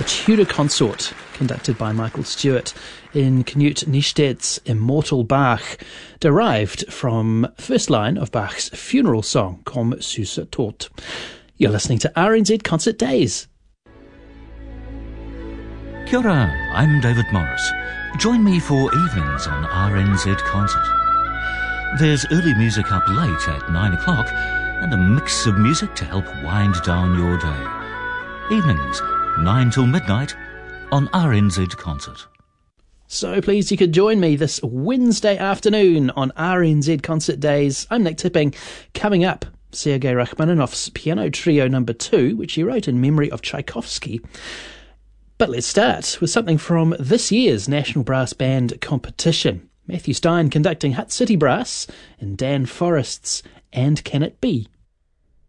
Tudor Consort, conducted by Michael Stewart in Knut Nystedt's Immortal Bach, derived from first line of Bach's funeral song, Kom Süßer Tod. You're listening to RNZ Concert Days. Kia ora, I'm David Morris. Join me for evenings on RNZ Concert. There's early music up late at 9 o'clock and a mix of music to help wind down your day. Evenings, 9 till midnight on RNZ Concert. So pleased you could join me this Wednesday afternoon on RNZ Concert Days. I'm Nick Tipping. Coming up, Sergei Rachmaninoff's Piano Trio No. 2, which he wrote in memory of Tchaikovsky. But let's start with something from this year's National Brass Band competition. Matthew Stein conducting Hutt City Brass in Dan Forrest's And Can It Be?